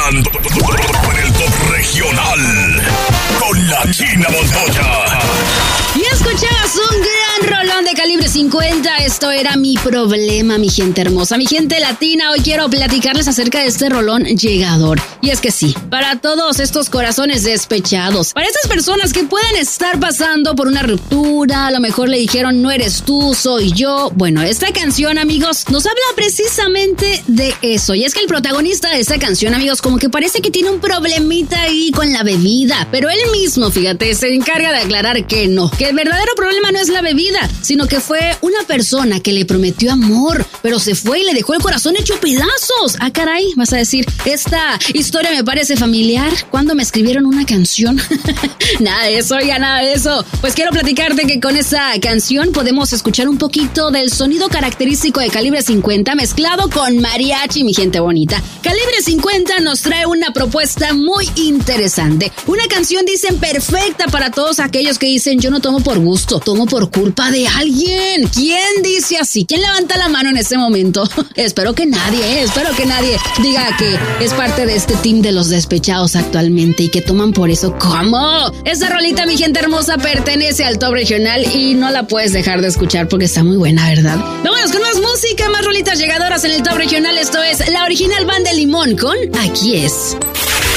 entrando en el top regional con la China Montoya. Y escuchabas un gran rolón de Calibre 50. Esto era Mi Problema, mi gente hermosa, mi gente latina. Hoy quiero platicarles acerca de este rolón llegador. Y es que sí, para todos estos corazones despechados, para estas personas que pueden estar pasando por una ruptura, a lo mejor le dijeron no eres tú, soy yo. Bueno, esta canción, amigos, nos habla precisamente de eso. Y es que el protagonista de esta canción, amigos, como que parece que tiene un problemita ahí con la bebida. Pero él mismo, fíjate, se encarga de aclarar que no, que el verdadero problema no es la bebida, sino que fue una persona que le prometió amor, pero se fue y le dejó el corazón hecho pedazos. Ah, caray, vas a decir, esta historia me parece familiar. ¿Cuándo me escribieron una canción? Nada de eso, ya nada de eso. Pues quiero platicarte que con esa canción podemos escuchar un poquito del sonido característico de Calibre 50 mezclado con mariachi, mi gente bonita. Calibre 50 nos trae una propuesta muy interesante. Una canción, dicen, perfecta para todos aquellos que dicen yo no tomo por gusto, tomo por culpa de alguien. ¿Quién dice así? ¿Quién levanta la mano en este momento? Espero que nadie diga que es parte de este team de los despechados actualmente y que toman por eso. ¿Cómo? Esta rolita, mi gente hermosa, pertenece al top regional y no la puedes dejar de escuchar porque está muy buena, ¿verdad? Vámonos con más música, más rolitas llegadoras en el top regional. Esto es la original Banda de Limón con Aquí es.